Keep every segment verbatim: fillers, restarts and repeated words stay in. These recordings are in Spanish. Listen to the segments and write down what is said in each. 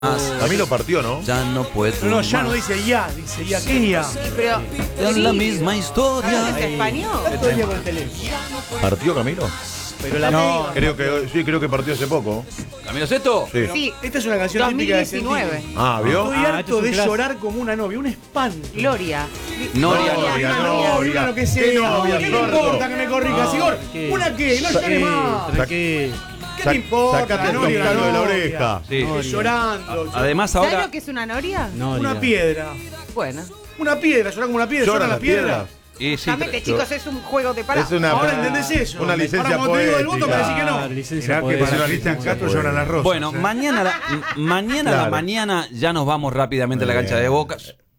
Camilo partió, ¿no? Ya no puedo. No, no, ya más. no dice ya, dice ya. ¿Qué ya? Pero Es la misma historia. ¿es español? Todo el día con el teléfono. ¿Partió Camilo? Pero la No, creo que sí, creo que partió hace poco. ¿Camilo Sesto? Sí. Sí, Esta es una canción típica de dos mil diecinueve. Sentini. Ah, ¿vio? Estoy Ah, este harto es un de clásico. llorar como una novia, un espanto. Gloria. Noria, Noria, Noria. Noria. Una lo que ¿Qué sea. novia, ¿Qué me sordo? importa que me corrijas, Igor? ¿qué? ¿Una qué? No llores más. Sac- ¿Qué? ¿Qué te importa? Sacate el Noria, toscano de la Noria? oreja. Sí. Estoy llorando. Además ¿Sabes ahora... lo que es una noria? No, Una diga. piedra. Bueno. Una piedra, llorar como una piedra. ¿Lloran ¿Lloran las las piedras? piedras? Y sí, Justamente, tra- chicos, es un juego de palabras. Es una, Ahora entendés eso. Una licencia Ahora cuando te digo del voto me poética. decís que no. Claro, licencia Mirá que poética. para Cristian Castro lloran las rosas. Bueno, ¿eh? mañana, la, m- mañana a la Claro. mañana ya nos vamos rápidamente a la Muy cancha bien. de Boca.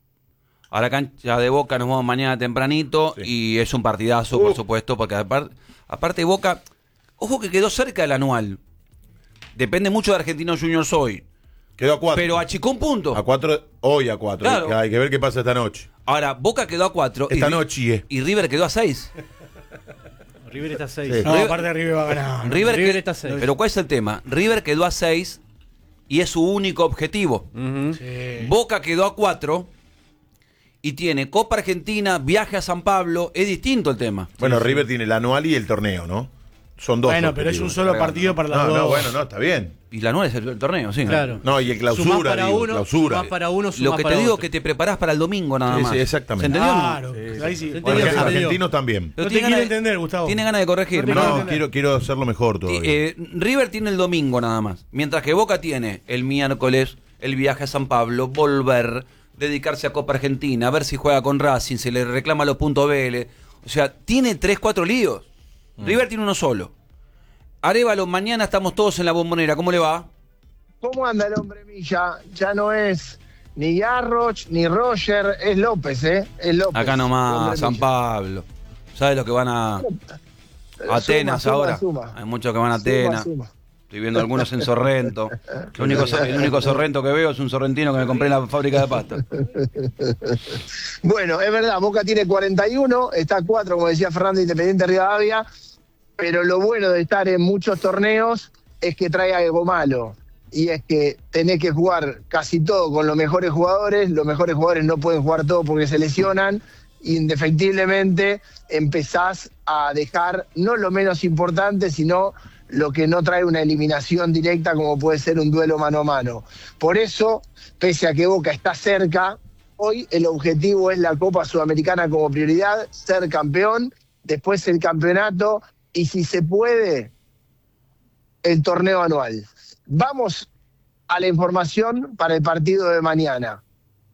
A la cancha de Boca nos vamos mañana tempranito Sí. y es un partidazo, por Uh. supuesto, porque aparte, aparte Boca, ojo que quedó cerca del anual. Depende mucho de Argentinos Juniors hoy, Quedó a cuatro. pero achicó un punto. A cuatro, hoy a cuatro. Claro. Hay que ver qué pasa esta noche. Ahora, Boca quedó a cuatro y, Esta Ri- noche, eh. y River quedó a seis. River está a seis. Sí. No, River- aparte de River va a ganar. River, River que- está a seis. Pero ¿cuál es el tema? River quedó a seis y es su único objetivo. Ujú. Sí. Boca quedó a cuatro y tiene Copa Argentina, viaje a San Pablo. Es distinto el tema. Bueno, River tiene el anual y el torneo, ¿no? Son dos. Bueno, pero es un objetivos. solo partido para las No, dos. no, bueno, no, está bien. Y la nueve es el, el torneo, sí. Claro. No, y el clausura, Sumás para digo, uno, clausura. sumás para uno, Lo sumás que te para digo es otro. que te preparás para el domingo nada Sí, más. sí, exactamente. ¿Se entendió? Claro, Sí, ahí sí. sí. Se Porque entendió, los se argentinos también. Pero No te tiene quiere ganas- entender, Gustavo. Tiene ganas de corregirme. No te ¿no? No, quiero, quiero hacerlo mejor todavía. Eh, River tiene el domingo nada más. Mientras que Boca tiene el miércoles el viaje a San Pablo, volver, dedicarse a Copa Argentina, a ver si juega con Racing, se le reclama los puntos Vélez. O sea, tiene tres, cuatro líos. River tiene uno solo. Arévalo, mañana estamos todos en la Bombonera. ¿Cómo le va? ¿Cómo anda el hombre Milla? Ya no es ni Garroch ni Roger, es López, ¿eh? Es López. Acá el nomás, hombre San Milla. Pablo. ¿Sabes los que van a Pero Atenas suma, suma, ahora? suma. Hay muchos que van a Suma, Atenas. suma. Estoy viendo algunos en Sorrento. El único, el único Sorrento que veo es un sorrentino que me compré en la fábrica de pasta. Bueno, es verdad, Boca tiene cuarenta y uno, está a cuatro, como decía Fernando Independiente Rivadavia, pero lo bueno de estar en muchos torneos es que trae algo malo. Y es que tenés que jugar casi todo con los mejores jugadores, los mejores jugadores no pueden jugar todo porque se lesionan, y indefectiblemente empezás a dejar no lo menos importante, sino lo que no trae una eliminación directa como puede ser un duelo mano a mano. Por eso, pese a que Boca está cerca, hoy el objetivo es la Copa Sudamericana como prioridad, ser campeón, después el campeonato y si se puede, el torneo anual. Vamos a la información para el partido de mañana.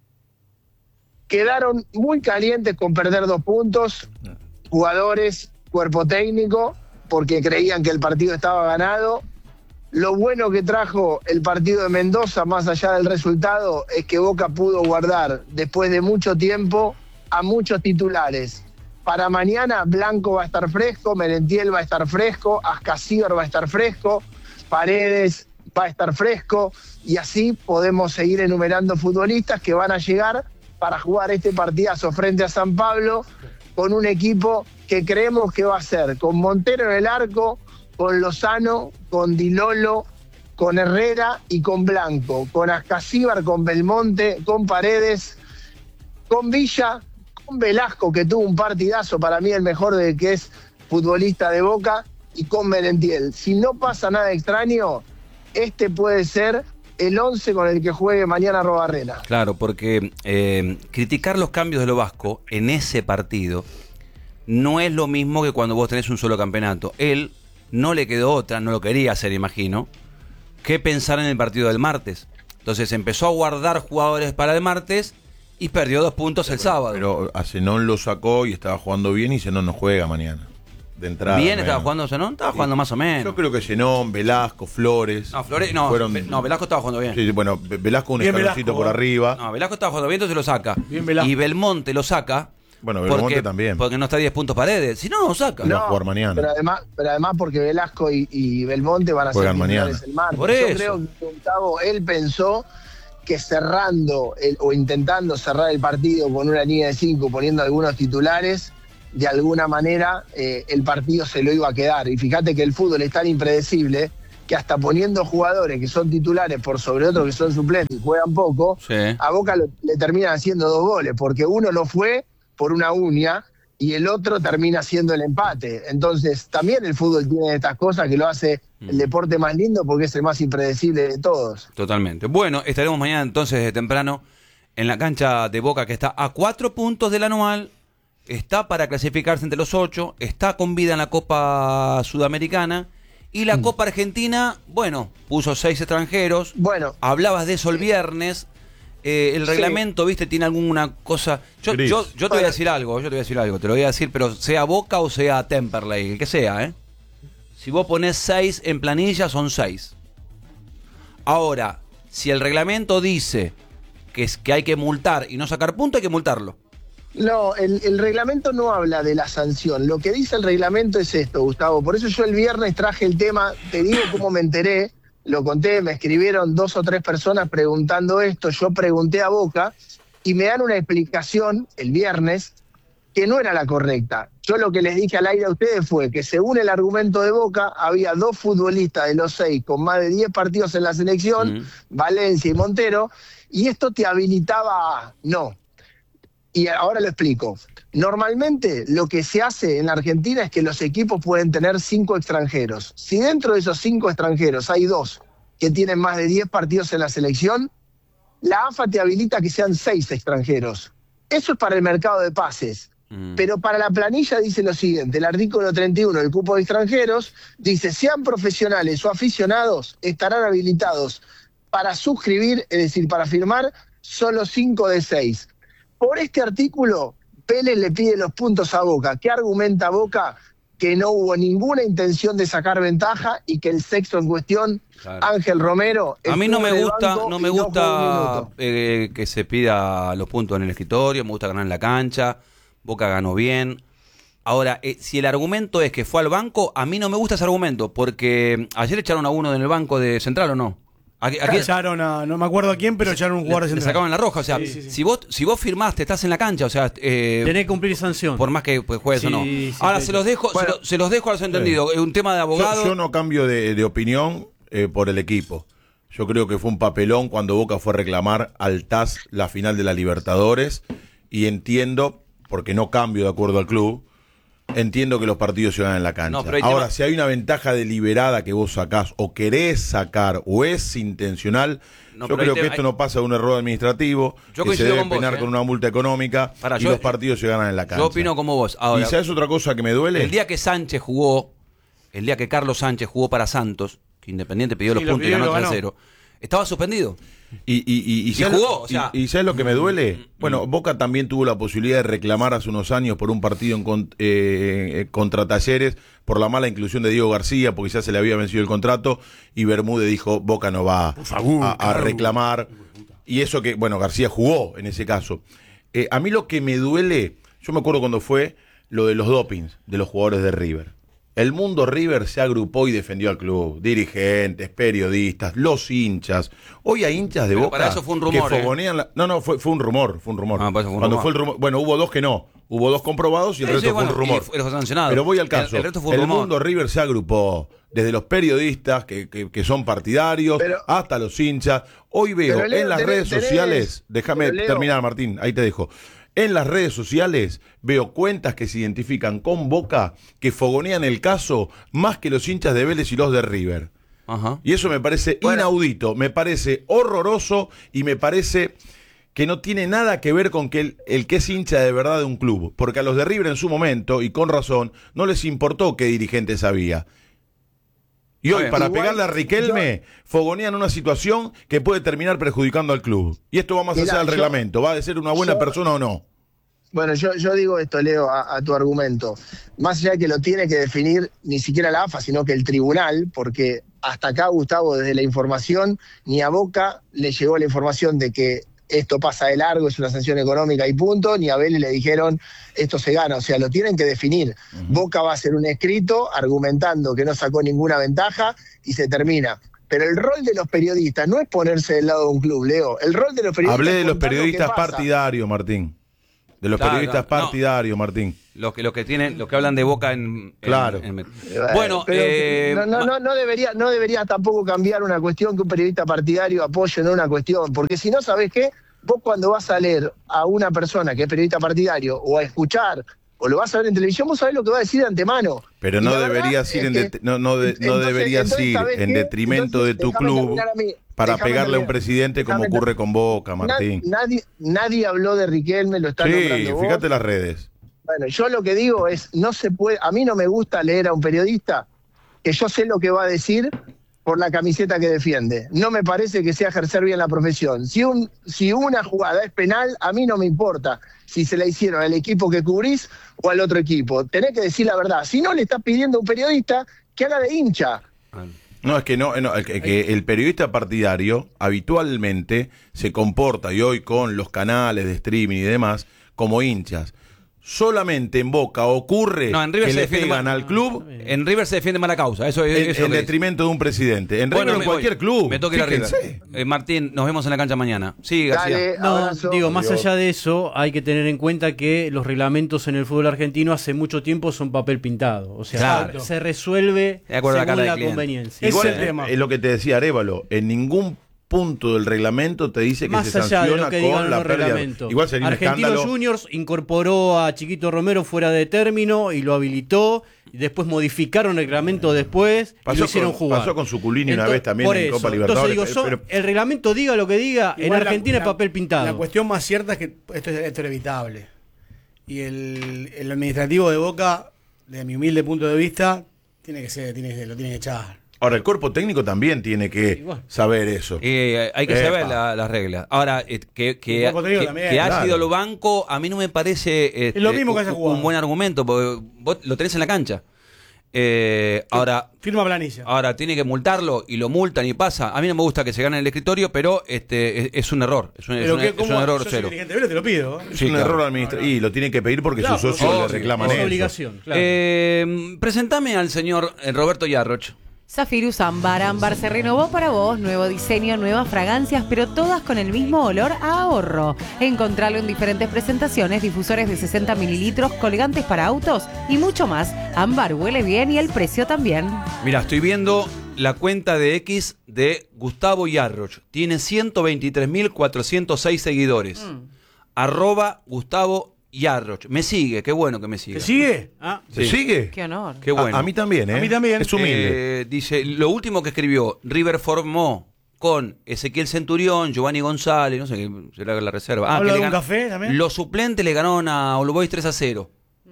Quedaron muy calientes con perder dos puntos, jugadores, cuerpo técnico, porque creían que el partido estaba ganado. Lo bueno que trajo el partido de Mendoza, más allá del resultado, es que Boca pudo guardar, después de mucho tiempo, a muchos titulares. Para mañana, Blanco va a estar fresco, Merentiel va a estar fresco, Ascasíbar va a estar fresco, Paredes va a estar fresco, y así podemos seguir enumerando futbolistas que van a llegar para jugar este partidazo frente a San Pablo con un equipo que creemos que va a ser con Montero en el arco, con Lozano, con Di Lolo, con Herrera y con Blanco, con Ascasíbar, con Belmonte, con Paredes, con Villa, con Velasco, que tuvo un partidazo, para mí el mejor de que es futbolista de Boca, y con Merentiel. Si no pasa nada extraño, este puede ser el once con el que juegue mañana Robarrena. Claro, porque eh, criticar los cambios de lo vasco en ese partido no es lo mismo que cuando vos tenés un solo campeonato. Él no le quedó otra, no lo quería hacer, imagino, que pensar en el partido del martes. Entonces empezó a guardar jugadores para el martes y perdió dos puntos el sábado. Pero a Zenón lo sacó y estaba jugando bien y Zenón no juega mañana. De entrada. Bien, menos. estaba jugando Zenón, estaba Sí. jugando más o menos. Yo creo que Zenón, Velasco, Flores. No, Flores, no, fueron- Ve- no, Velasco estaba jugando bien. Sí, bueno, Ve- Velasco un Bien escaloncito Velasco, por eh. arriba. No, Velasco estaba jugando bien, entonces lo saca. Bien Velasco. Y Belmonte lo saca. Bueno, Belmonte porque, también. Porque no está a diez puntos Paredes. Si no, no lo saca. No. va a jugar mañana. Pero además, pero además porque Velasco y, y Belmonte van a Juegan ser titulares mañana. el martes. Por Yo eso. creo que Gustavo, él pensó que cerrando el, o intentando cerrar el partido con una línea de cinco, poniendo algunos titulares, de alguna manera eh, el partido se lo iba a quedar. Y fíjate que el fútbol es tan impredecible que hasta poniendo jugadores que son titulares por sobre otros que son suplentes y juegan poco, Sí. a Boca lo- le terminan haciendo dos goles, porque uno no fue por una uña y el otro termina haciendo el empate. Entonces, también el fútbol tiene estas cosas que lo hace el deporte más lindo porque es el más impredecible de todos. Totalmente. Bueno, estaremos mañana entonces de temprano en la cancha de Boca, que está a cuatro puntos del anual, está para clasificarse entre los ocho, está con vida en la Copa Sudamericana y la Copa Argentina, bueno, puso seis extranjeros. Bueno, Hablabas de eso el viernes. Eh, el Sí. reglamento, viste, tiene alguna cosa. Yo, Gris. yo, yo te voy a decir algo, yo te voy a decir algo, te lo voy a decir, pero sea Boca o sea Temperley, el que sea, ¿eh? Si vos ponés seis en planilla, son seis. Ahora, si el reglamento dice que, es, que hay que multar y no sacar punto, hay que multarlo. no, el, el reglamento no habla de la sanción. Lo que dice el reglamento es esto, Gustavo. Por eso yo el viernes traje el tema, te digo cómo me enteré, lo conté, me escribieron dos o tres personas preguntando esto, yo pregunté a Boca y me dan una explicación el viernes que no era la correcta. Yo lo que les dije al aire a ustedes fue que según el argumento de Boca, había dos futbolistas de los seis con más de diez partidos en la selección, Mm. Valencia y Montero, y esto te habilitaba a no. Y ahora lo explico. Normalmente lo que se hace en la Argentina es que los equipos pueden tener cinco extranjeros. Si dentro de esos cinco extranjeros hay dos que tienen más de diez partidos en la selección, la A F A te habilita que sean seis extranjeros. Eso es para el mercado de pases. Mm. Pero para la planilla dice lo siguiente, el artículo treinta y uno del cupo de extranjeros dice, sean profesionales o aficionados, estarán habilitados para suscribir, es decir, para firmar, solo cinco de seis. Por este artículo, Pérez le pide los puntos a Boca. ¿Qué argumenta Boca? Que no hubo ninguna intención de sacar ventaja y que el sexto en cuestión, Claro. Ángel Romero... A mí no estuvo me en el gusta, banco no me y jugó un gusta minuto. eh, que se pida los puntos en el escritorio, me gusta ganar en la cancha, Boca ganó bien. Ahora, eh, si el argumento es que fue al banco, a mí no me gusta ese argumento, porque ayer echaron a uno en el banco de Central, ¿o no? ¿A, qué- a quién- Echaron a, no me acuerdo a quién, pero echaron un jugador de le, le central. sacaban la roja? O sea, Sí, sí, sí. si vos si vos firmaste, estás en la cancha, o sea, eh, Tenés que cumplir sanción. por más que pues, juegues o Sí, no. sí, Ahora, sí. se los dejo, Bueno. se, lo- se los dejo a los entendidos. Es un tema de abogado. Yo, yo no cambio de, de opinión eh, por el equipo. Yo creo que fue un papelón cuando Boca fue a reclamar al T A S la final de la Libertadores y entiendo, porque no cambio de acuerdo al club, entiendo que los partidos se van en la cancha. No, pero hay Ahora, tema- si hay una ventaja deliberada que vos sacás o querés sacar o es intencional, No, yo pero creo hay que te- esto hay- no pasa de un error administrativo, Yo que se coincido debe con vos, penar eh. con una multa económica Pará, y yo- los partidos se ganan en la cancha. Yo opino como vos. Ahora, ¿Y sabes otra cosa que me duele? el día que Sánchez jugó, el día que Carlos Sánchez jugó para Santos, que Independiente pidió los Sí, lo puntos y pidió y ganó lo tres a ganó. cero, estaba suspendido. Y, y, y, y, ¿sabes jugó, lo- o sea- y- y ¿sabes lo que me duele? Bueno, Boca también tuvo la posibilidad de reclamar hace unos años por un partido en con- eh, contra Talleres por la mala inclusión de Diego García, porque ya se le había vencido el contrato, y Bermúdez dijo, Boca no va a, a reclamar. Y eso que, bueno, García jugó en ese caso. Eh, a mí lo que me duele, yo me acuerdo cuando fue lo de los dopings de los jugadores de River. El mundo River se agrupó y defendió al club. Dirigentes, periodistas, los hinchas. Hoy hay hinchas de Pero Boca para eso fue un rumor, que ¿eh? fogonean la- No, no, fue, fue un rumor, fue un rumor. Ah, para eso fue un Cuando rumor. fue el rumor. Bueno, hubo dos que no. Hubo dos comprobados y el Sí, resto sí, fue bueno, un rumor. y fue- fue sancionado. Pero voy al El- caso. el resto fue un el rumor. mundo River se agrupó. Desde los periodistas que, que, que son partidarios Pero- hasta los hinchas. Hoy veo Pero, Leo, en las tenés- redes tenés- sociales, déjame pero, Leo- terminar, Martín, ahí te dejo. En las redes sociales veo cuentas que se identifican con Boca que fogonean el caso más que los hinchas de Vélez y los de River. Ajá. Y eso me parece Bueno. inaudito, me parece horroroso y me parece que no tiene nada que ver con que el, el que es hincha de verdad de un club. Porque a los de River en su momento, y con razón, no les importó qué dirigentes había. Y Está hoy, bien. para Igual, pegarle a Riquelme, fogonean una situación que puede terminar perjudicando al club. Y esto va más Mirá, allá del yo- reglamento. ¿Va a ser una buena yo- persona o no? Bueno, yo, yo digo esto, Leo, a, a tu argumento. Más allá de que lo tiene que definir ni siquiera la A F A, sino que el tribunal, porque hasta acá, Gustavo, desde la información, ni a Boca le llegó la información de que esto pasa de largo, es una sanción económica y punto, ni a Vélez le dijeron esto se gana, o sea, lo tienen que definir. Boca va a hacer un escrito argumentando que no sacó ninguna ventaja y se termina. Pero el rol de los periodistas no es ponerse del lado de un club, Leo. El rol de los periodistas Hablé de es los contar lo que periodistas pasa. partidarios, Martín. De los Claro, periodistas no. partidarios, Martín. Los que, los que tienen, los que hablan de Boca en. Claro. en- en- Bueno, bueno, eh, no, no, no, no debería, no debería tampoco cambiar una cuestión que un periodista partidario apoye en una cuestión, porque si no, ¿sabés qué? Vos cuando vas a leer a una persona que es periodista partidario o a escuchar o lo vas a ver en televisión, vos sabés lo que va a decir de antemano. Pero Y no la verdad deberías ir es en que- det- no, no, de- no entonces- deberías entonces, ir ¿sabés en qué? detrimento Entonces, de tu déjame club terminar a mí, para déjame pegarle a un terminar. presidente como Déjame ocurre con Boca, Na- Martín. Nadie, nadie habló de Riquelme, lo están Sí, nombrando vos. fíjate las redes. Bueno, yo lo que digo es, no se puede, a mí no me gusta leer a un periodista que yo sé lo que va a decir por la camiseta que defiende. No me parece que sea ejercer bien la profesión. Si, un, si una jugada es penal, a mí no me importa si se la hicieron al equipo que cubrís o al otro equipo. Tenés que decir la verdad. Si no, le estás pidiendo a un periodista que haga de hincha. No, es que no, no, el que, que el periodista partidario habitualmente se comporta, y hoy con los canales de streaming y demás, como hinchas. Solamente en Boca ocurre No, en River que se le defiende pegan mal- al club en River se defiende mala causa. Eso es. en, eso es en lo que detrimento de un presidente. En Bueno, River o me en cualquier voy. club. Me toca ir a River. Fíjense. Eh, Martín, nos vemos en la cancha mañana. Sí, García. Dale, No, abrazo. digo, más Adiós. allá de eso, hay que tener en cuenta que los reglamentos en el fútbol argentino hace mucho tiempo son papel pintado. O sea, Claro. se resuelve De acuerdo a la según cara del la cliente. conveniencia. Igual Ese es el eh, tema. es lo que te decía Arévalo, en ningún punto del reglamento te dice que Más se allá de sanciona lo que digan con la los pérdida. reglamentos. Igual sería un Argentinos escándalo. Juniors incorporó a Chiquito Romero fuera de término y lo habilitó. Y después modificaron el reglamento después y Pasó lo hicieron con- jugar. pasó con Suculini una Entonces, vez también por en eso. Copa Libertadores, Entonces digo, pero- son- el reglamento diga lo que diga, en Igual la- Argentina es la- papel pintado. La cuestión más cierta es que esto es, esto es evitable. Y el, el administrativo de Boca, desde mi humilde punto de vista, tiene que ser, tiene que, lo tiene que echar. Ahora, el cuerpo técnico también tiene que Igual. saber eso. Eh, hay que Epa. saber la- las reglas. Ahora, eh, que, que, El cuerpo técnico que- también, que ha claro. sido lo banco, a mí no me parece este, Es lo mismo que un, haya jugado. un buen argumento, porque vos lo tenés en la cancha. Eh, ahora, Firma planilla. ahora tiene que multarlo y lo multan y pasa. A mí no me gusta que se gane en el escritorio, pero este es, es un error. Es un, es Pero un- que, es ¿cómo? un error Yo soy cero. dirigente de Vélez, te lo pido. ¿eh? es sí, un claro. error administrativo. Y lo tiene que pedir porque Claro, sus socios oh, le sí, reclaman Es eso. obligación, claro. Eh, presentame al señor eh, Roberto Yarroch. Zafirus Ámbar. Ámbar se renovó para vos. Nuevo diseño, nuevas fragancias, pero todas con el mismo olor a ahorro. Encontralo en diferentes presentaciones, difusores de sesenta mililitros, colgantes para autos y mucho más. Ámbar huele bien y el precio también. Mira, estoy viendo la cuenta de X de Gustavo Yarroch. Tiene ciento veintitrés mil cuatrocientos seis seguidores. Arroba Gustavo Yarroch. Me sigue, qué bueno que me siga. ¿Te sigue? Ah, ¿Se Sí. sigue? Qué honor. Qué bueno. A, a mí también, ¿eh? A mí también. Es humilde. Eh, dice, lo último que escribió, River formó con Ezequiel Centurión, Giovanni González, no sé qué será la reserva. Ah, ¿Habla que de le un gan- café también? Los suplentes le ganaron a All Boys tres a cero.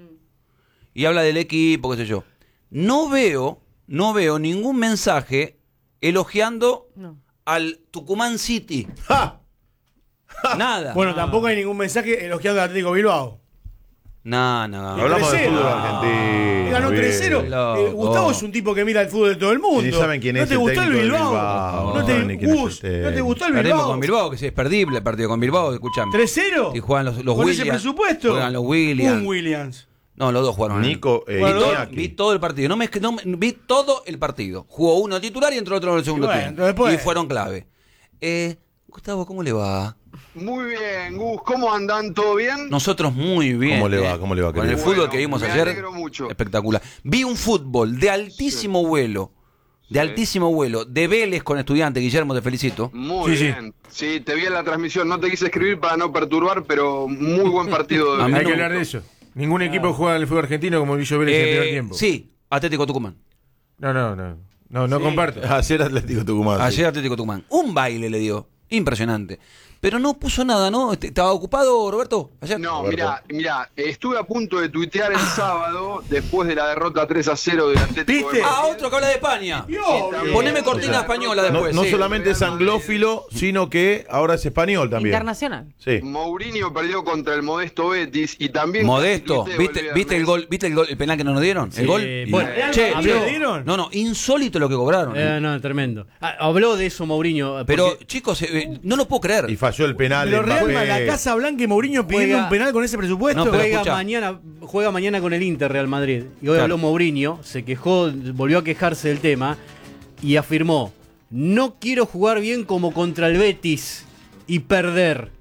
Y habla del equipo, qué sé yo. No veo, no veo ningún mensaje elogiando No. al Tucumán City. ¡Ja! Nada. Bueno, tampoco hay ningún mensaje elogiando al Atlético Bilbao. no, no. Hablamos del tres cero. fútbol argentino. Ganó bien. tres cero. Loco. Eh, Gustavo es un tipo que mira el fútbol de todo el mundo. Y ni saben quién ¿No es te el gustó el técnico del Bilbao? Bilbao. ¿No No te, saben ni quién es Gus, el ¿no te técnico. gustó el Perdimos Bilbao? con Bilbao, que sí, es perdible el partido con Bilbao, escuchame. ¿tres cero? Y juegan los, los ¿Con Williams. ese presupuesto? Juegan los Williams. Un Williams. No, los dos jugaron. Nico e Bueno, vi, todo, Iñaki. vi todo el partido. No me, no me- vi todo el partido. Jugó uno titular y entró otro en el segundo Y bueno, tiempo. entonces, pues. Y fueron clave. Eh, Gustavo, ¿cómo le va? Muy bien, Gus, ¿cómo andan? ¿Todo bien? Nosotros muy bien. ¿Cómo le eh. va? ¿Cómo le va, Con el querido? fútbol Bueno, que vimos me ayer. alegro mucho. Espectacular. Vi un fútbol de altísimo vuelo. De altísimo vuelo. De Vélez con Estudiantes. Guillermo, te felicito. Muy Sí, sí. bien. Sí. te vi en la transmisión. No te quise escribir para no perturbar, pero muy buen partido. De A mí Hay no que me hablar de gustó. eso. Ningún equipo juega en el fútbol argentino como Guillo Vélez en el Eh, primer tiempo. sí, Atlético Tucumán. No, no, no. No, no comparto. Ayer Atlético Tucumán. sí. Ayer Atlético Tucumán. Un baile le dio. Impresionante. Pero no puso nada, ¿no? Este, ¿Estaba ocupado, Roberto? Ayer. No, Roberto. mira, mira, estuve a punto de tuitear el sábado después de la derrota tres a cero del Atlético. ¿Viste? de Ah, Madrid. otro que habla de España. Dios, Poneme Sí, cortina sí. española No, después. no sí. solamente es anglófilo, sino que ahora es español también. Internacional. Sí. Mourinho perdió contra el modesto Betis y también. Modesto, tuiteo ¿viste, viernes. ¿viste el gol? ¿Viste el gol, el penal que no nos dieron? Sí, el gol. bueno, che, ¿Habló? che, ¿Dieron? no, no, insólito lo que cobraron. Eh, no, tremendo. Ah, habló de eso Mourinho. Pero, porque chicos, eh, no lo puedo creer. Y falló el penal. Pero de Real Mbappé. la Casa Blanca y Mourinho pidiendo Juega- un penal con ese presupuesto. No, pero juega escucha. mañana, juega mañana con el Inter Real Madrid. Y hoy Claro. habló Mourinho, se quejó, volvió a quejarse del tema y afirmó: no quiero jugar bien como contra el Betis y perder.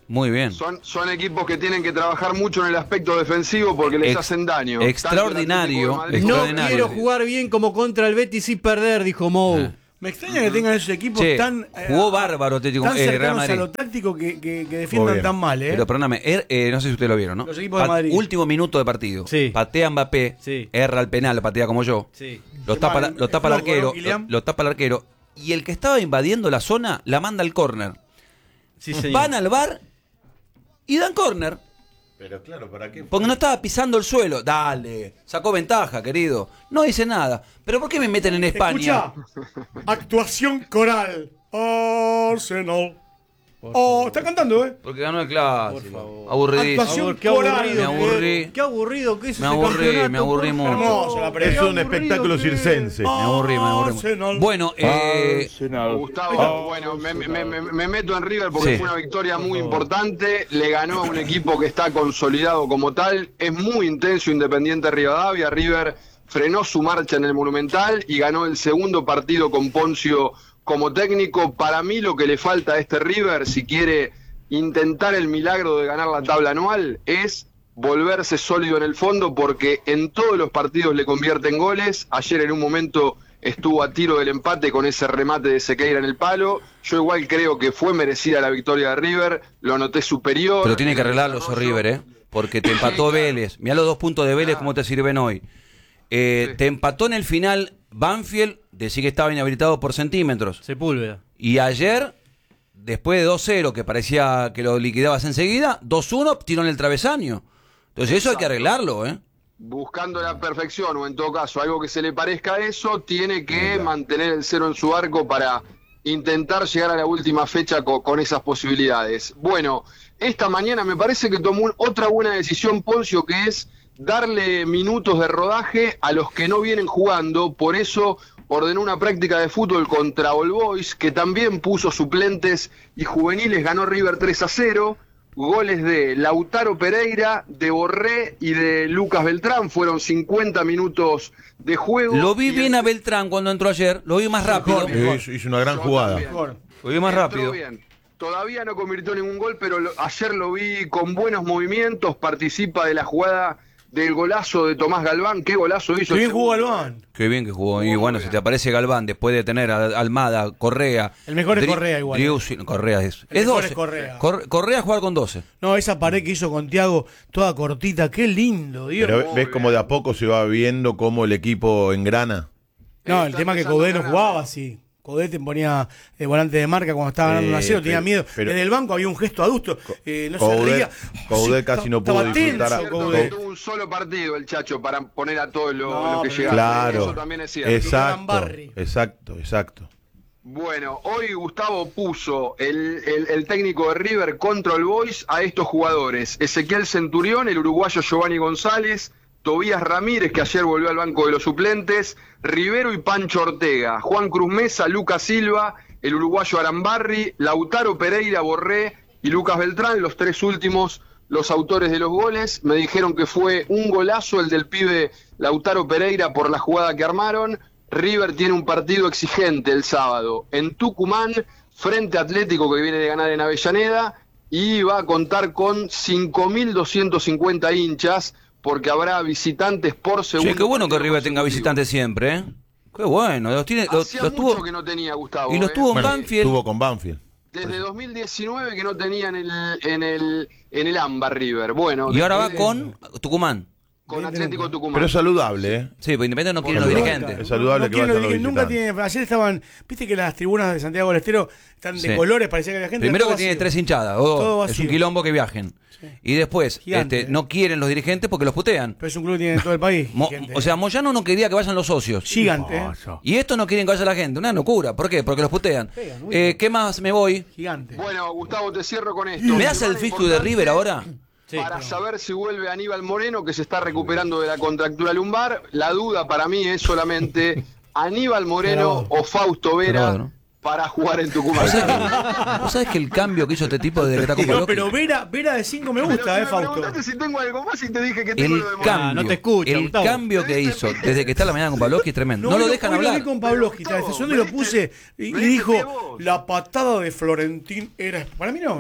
Muy bien. Son, son equipos que tienen que trabajar mucho en el aspecto defensivo porque les Ex- hacen daño. extraordinario, Tanto el Atlético de Madrid- No extraordinario. quiero jugar bien como contra el Betis y perder, dijo Mou. Ah. Me extraña que tengan esos equipos Che, tan. eh, jugó bárbaro Atlético, tan eh, Real cercanos Madrid. a lo táctico que, que, que Muy defiendan bien. tan mal, ¿eh? Pero perdóname, er- eh, no sé si ustedes lo vieron, ¿no? Los equipos de Pa- Madrid. Último minuto de partido. Sí. Patea Mbappé, Sí. erra el penal, lo patea como yo. Sí. Lo Qué tapa, mal, la- lo tapa el flojo, ¿no, arquero. Kylian? Lo, lo tapa el arquero. Y el que estaba invadiendo la zona la manda al córner. Sí, señor. Van al bar y dan córner. Pero claro, ¿para qué? Porque no estaba pisando el suelo. Dale, sacó ventaja, querido. No dice nada. ¿Pero por qué me meten en España? Escucha, actuación coral. Arsenal. Oh, está cantando, ¿eh? Porque ganó el clásico. Por favor. Aburridísimo. Actuación Qué aburrido, Me aburrí. que- qué aburrido que es Me ese aburrí, campeonato, me aburrí por mucho. favor. Hermoso la Qué previa. Es un aburrido espectáculo que- circense. Me aburrí, me aburrí. Arsenal. Bueno, eh, Gustavo, bueno, me, me- me- me meto en River porque Sí. fue una victoria muy importante. Le ganó a un equipo que está consolidado como tal. Es muy intenso Independiente Rivadavia. River frenó su marcha en el Monumental y ganó el segundo partido con Poncio como técnico. Para mí lo que le falta a este River, si quiere intentar el milagro de ganar la tabla anual, es volverse sólido en el fondo, porque en todos los partidos le convierten goles. Ayer en un momento estuvo a tiro del empate con ese remate de Sequeira en el palo. Yo igual creo que fue merecida la victoria de River, lo noté superior. pero tiene que En el arreglarlo eso desarrollo. River, ¿eh? Porque te empató Vélez. Mirá los dos puntos de Vélez, cómo te sirven hoy. Eh, Sí. Te empató en el final Banfield, decía que estaba inhabilitado por centímetros. Sepúlveda. Y ayer, después de dos cero, que parecía que lo liquidabas enseguida, dos uno, tiró en el travesaño. Entonces eso hay que arreglarlo, ¿eh? Buscando la perfección, o en todo caso algo que se le parezca a eso, tiene que mantener el cero en su arco para intentar llegar a la última fecha co- con esas posibilidades. Bueno, esta mañana me parece que tomó un- otra buena decisión Poncio, que es darle minutos de rodaje a los que no vienen jugando. Por eso ordenó una práctica de fútbol contra All Boys, que también puso suplentes y juveniles. Ganó River tres a cero. Goles de Lautaro Pereira, de Borré y de Lucas Beltrán. Fueron cincuenta minutos de juego. Lo vi Y bien el- a Beltrán cuando entró ayer, lo vi más rápido. Hizo, hizo una gran Yo jugada. también. Mejor. Lo vi más Entró rápido. bien. Todavía no convirtió ningún gol, pero lo- ayer lo vi con buenos movimientos. Participa de la jugada del golazo de Tomás Galván. ¿Qué golazo hizo? Qué bien el jugó segundo. Galván. Qué bien que jugó. Y Muy bueno, bien. si te aparece Galván después de tener a Almada, Correa. El mejor es Dri- Correa igual, Driussi- Correa es. El es mejor doce. es Correa. Cor- Correa jugar con doce. No, esa pared que hizo con Thiago, toda cortita, qué lindo, Dios. Pero ves como de a poco se va viendo cómo el equipo engrana. No, el Está tema que empezando Codé a no ganar. jugaba así. Codé te ponía de volante de marca cuando estaba ganando Eh, uno a cero, tenía pero- miedo. pero- Desde el banco había un gesto adusto. Eh, no se Coudet- reía. Coudet Sí, casi no estaba pudo disfrutar a- tenso, Cierto Coudet. que tuvo un solo partido el Chacho para poner a todos los No, los que pero- llegaron. Claro. Eso también es cierto. Exacto. Barry. Exacto, exacto. Bueno, hoy Gustavo puso el, el- el técnico de River contra el Boys a estos jugadores: Ezequiel Centurión, el uruguayo Giovanni González, Tobías Ramírez, que ayer volvió al banco de los suplentes, Rivero y Pancho Ortega, Juan Cruz Mesa, Lucas Silva, el uruguayo Arambarri, Lautaro Pereira, Borré y Lucas Beltrán, los tres últimos los autores de los goles. Me dijeron que fue un golazo el del pibe Lautaro Pereira por la jugada que armaron. River tiene un partido exigente el sábado en Tucumán, frente a Atlético, que viene de ganar en Avellaneda, y va a contar con cinco mil doscientos cincuenta hinchas, porque habrá visitantes por segundo. Che, qué bueno que partido River tenga consecutivo. visitantes siempre, ¿eh? Qué bueno. Los tiene, los, Hacía los mucho tuvo, que no tenía, Gustavo. y los ¿eh? tuvo en Bueno, Banfield. estuvo con Banfield. Desde dos mil diecinueve que no tenía en el, en el, en el AMBA River. Bueno, Y ahora va después con Tucumán. con Atlético Tucumán. Pero es saludable, ¿eh? Sí, porque Independiente no quieren los Nunca. dirigentes. Es saludable No que quieren vayan los los dirigentes, nunca visitantes. tiene. Ayer estaban. Viste que las tribunas de Santiago del Estero están de Sí. colores, parecía que la gente. Primero todo que tiene vacío. tres hinchadas, o Todo dos. Es un vacío. quilombo que viajen. Y después, Gigante, este, ¿eh? no quieren los dirigentes porque los putean. Pero es un club que tiene en todo el país. Mo- gente. o sea, Moyano no quería que vayan los socios. Gigante, ¿eh? Y estos no quieren que vaya la gente. Una locura. ¿Por qué? Porque los putean. Pegan, uy. Eh, ¿Qué más me voy? Gigante. Bueno, Gustavo, te cierro con esto. ¿Me das el Semana fixture de importante River ahora? Sí, para claro. saber si vuelve Aníbal Moreno, que se está recuperando de la contractura lumbar. La duda para mí es solamente Aníbal Moreno Pero- o Fausto Vera Pero, ¿no? para jugar en Tucumán. ¿Vos sabés, que, vos sabés que el cambio que hizo este tipo desde que está con No, Paloski? pero Vera, Vera de cinco me Pero gusta, si eh, me Fausto. preguntaste si tengo algo más y te dije que tengo El lo de Moreno. cambio, no te escucha, el Gustavo. cambio que hizo desde que está en la mañana con Paloski es tremendo. No, lo hoy dejan hoy hablar. Lo vi con Pavlovsky, estaba estacionando y lo puse y, y ¿Viste dijo, vos? la patada de Florentín era... Para mí no, ¿eh?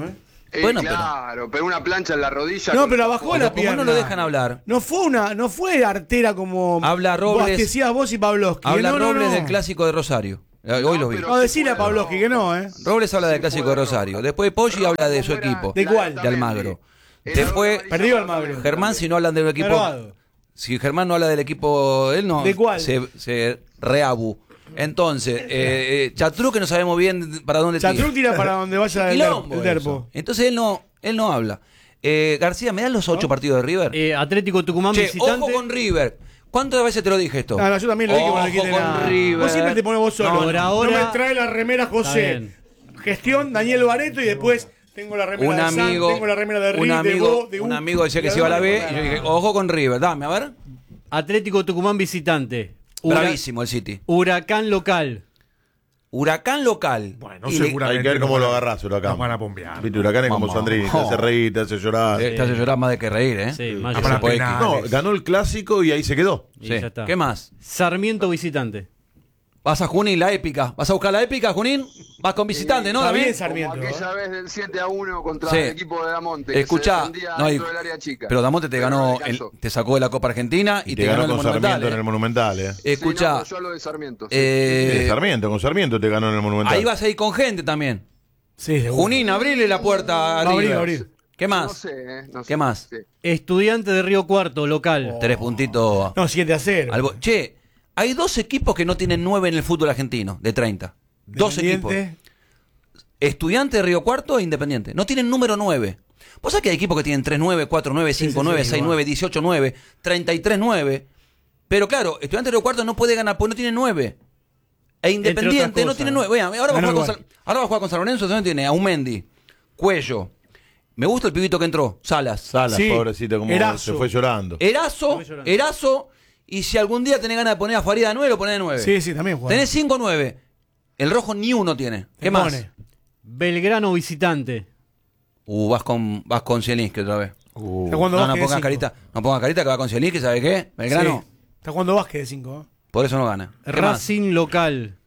Eh, Bueno, claro, pero... una plancha en la rodilla. No, con- pero bajó Como- la como pierna. no lo dejan hablar. No fue una, no fue artera como Habla Robles. vos decías vos y Pavlovsky. Habla no, no, Robles no. del clásico de Rosario. Eh, Hoy No, lo vi. pero- No, decirle a Sí puede, Pavlovsky no. que no, ¿eh? Robles habla del Sí, clásico puede, de Rosario. Rojas. Después Poggi habla de su ¿Cómo era? equipo. ¿De cuál? De Almagro. Era Después, Marisa perdió Martínez. Almagro. Germán, si no hablan del equipo. Pervado. Si Germán no habla del equipo, él no. ¿De cuál? Se, se reabu. Entonces, eh, eh, Chatru, que no sabemos bien para dónde Chatruc tira para donde vaya el, der- Quilombo el eso. derpo. Entonces él no, él no habla. Eh, García, ¿me dan los ocho partidos de River? Eh, Atlético Tucumán Che, visitante. ojo con River. ¿Cuántas veces te lo dije esto? No, no, yo también lo dije, Ojo no le quite con nada. River. Vos siempre te pones vos solo. No, por ahora- No me trae la remera Está José. bien. Gestión Daniel Bareto y después tengo la remera Un de San, amigo, tengo la remera de River, un de amigo, vos, de un U, amigo decía que de se iba a la B Almagro. y yo dije, ojo con River, dame, a ver. Atlético Tucumán visitante. Hura- Bravísimo el City. Huracán local. Huracán local. Bueno, Y le- seguramente. Hay que ver cómo nos lo van a- agarrás, Huracán. nos van a bombear. Viste, Huracán es como Vamos. Sandrini, te hace reír, te hace llorar. Eh, te hace llorar más de que reír, ¿eh? Sí, más No allá. se puede Penal. equivocar. No, ganó el clásico y ahí se quedó. Y Sí. ya está. ¿Qué más? Sarmiento visitante. Vas a Junín, la épica. ¿Vas a buscar la épica, Junín? Vas con visitante, ¿no? Está David? bien Como Sarmiento. aquella ¿eh? vez del siete a uno contra Sí. el equipo de Damonte. que Escuchá, se defendía no, y- dentro del área chica. pero Damonte te Pero no ganó, le alcanzó. el- te sacó de la Copa Argentina y, Y te, te ganó, ganó en el con Monumental. Sarmiento en ¿eh? el Monumental, eh. Escuchá, Sí, no, pero yo hablo de Sarmiento. sí. eh, Sí, Sarmiento, con Sarmiento te ganó en el Monumental. ahí vas a ir con gente también. Sí, seguro. Junín, abrile la puerta a Va a abrir, River. va a abrir. ¿Qué más? No sé, eh, no sé. ¿Qué más? Sí. Estudiante de Río Cuarto local. Tres puntitos. No, siete a cero. al bo- Che, hay dos equipos que no tienen nueve en el fútbol argentino, de treinta. Dos equipos. Independiente. Estudiante de Río Cuarto e Independiente. No tienen número nueve. ¿Vos sabés que hay equipos que tienen tres nueve, cuatro nueve, cinco nueve, sí, seis nueve, dieciocho nueve, treinta y tres nueve? Pero claro, Estudiante de Río Cuarto no puede ganar porque no tiene nueve. E Independiente otras no cosas. tiene nueve. Vean, ahora va, a Ganó jugar con igual. San, ahora va a jugar con San Lorenzo, ¿dónde tiene? Aumendi, Cuello. Me gusta el pibito que entró, Salas. Salas, Sí, pobrecito, como Erazo. se fue llorando. Erazo, Voy llorando. Erazo, y si algún día tenés ganas de poner a Farida de nueve, lo ponés de nueve. Sí, sí, también juega. Tenés cinco nueve. El rojo ni uno tiene. ¿Qué más? Pone. Belgrano visitante. Uh, vas con, vas con Zielinski otra vez. Uh, Está jugando No, no Vázquez de pongas cinco. carita, no pongas carita que va con Zielinski, ¿sabe qué? Belgrano, Sí. Está jugando Vázquez de cinco. ¿eh? por eso no gana. ¿Qué más? Racing local.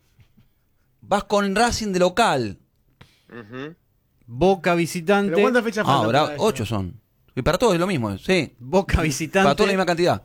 Vas con Racing de local. Ujú. Boca visitante. ¿Pero cuántas fechas Ah, faltan bravo, para eso? ocho son. Y para todos es lo mismo, sí. Boca Para visitante. todos la misma cantidad.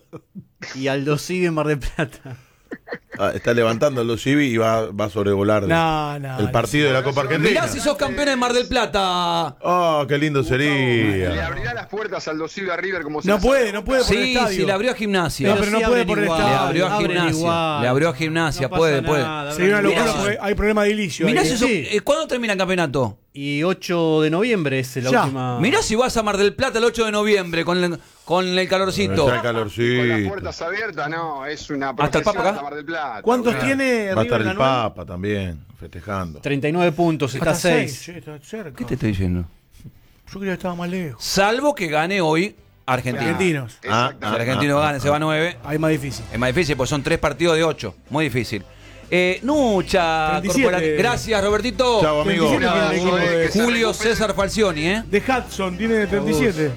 Y Aldo Civi en Mar del Plata. ah, está levantando el Civi y va, va a sobrevolar No, no. el partido de la Copa Argentina. Mirá si sos campeón en Mar del Plata. Oh, qué lindo Le sería. abrirá las puertas al Dosivi a River como se No hace. puede, no puede por el Sí, estadio. sí, le abrió a Gimnasia. No, pero no sí puede abren por el igual, Le estadio. abrió a abren Gimnasia. igual. Le abrió a Gimnasia, No pasa puede, puede. nada, Sería una abren locura Mirá, porque hay problema de ilicio. Mirá ahí. si sos- Sí. eh, ¿Cuándo termina el campeonato? Y ocho de noviembre es la Ya. última. Mirá si vas a Mar del Plata el ocho de noviembre con el, con el calorcito. Está el Con las calorcito. puertas abiertas, no, es una ¿Hasta el Papa procesión acá? hasta Mar del Plata. ¿Cuántos Claro. tiene Va a estar River el en la nueve? Papa también, festejando. treinta y nueve puntos, está Hasta seis. che, está cerca. ¿Qué te estoy diciendo? Yo creía que estaba más lejos. Salvo que gane hoy Argentina. Argentinos. Si Exactamente. el argentino gane, se va a nueve. Ahí más difícil. Es más difícil, pues son tres partidos de ocho. Muy difícil. Eh, Nucha, treinta y siete. corporati- gracias, Robertito. Chao, amigo. treinta y siete tiene el equipo de- Que se Julio recupere. César Falcioni, ¿eh? De Hudson tiene treinta y siete.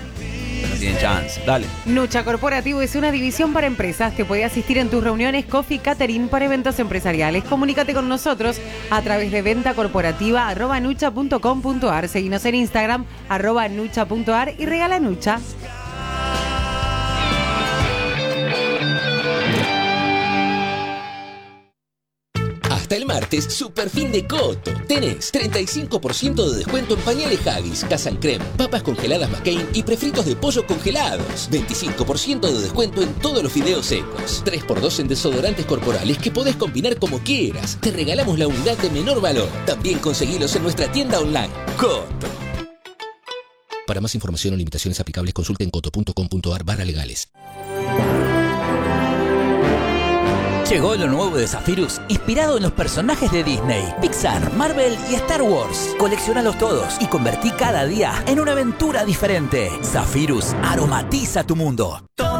No tienen chance. Dale. Nucha Corporativo es una división para empresas. Te puede asistir en tus reuniones Coffee Catering para eventos empresariales. Comunícate con nosotros a través de venta corporativa arroba nucha punto com punto ar. Seguinos en Instagram arroba nucha punto ar y regala Nucha. Hasta el martes, super fin de Coto. Tenés treinta y cinco por ciento de descuento en pañales Haggis, Casa en Creme, papas congeladas McCain y prefritos de pollo congelados. veinticinco por ciento de descuento en todos los fideos secos. tres por dos en desodorantes corporales que podés combinar como quieras. Te regalamos la unidad de menor valor. También conseguilos en nuestra tienda online. Coto. Para más información o limitaciones aplicables, consulten coto punto com punto ar barra legales. Llegó lo nuevo de Zephyrus, inspirado en los personajes de Disney, Pixar, Marvel y Star Wars. Coleccionalos todos y convertí cada día en una aventura diferente. Zephyrus aromatiza tu mundo.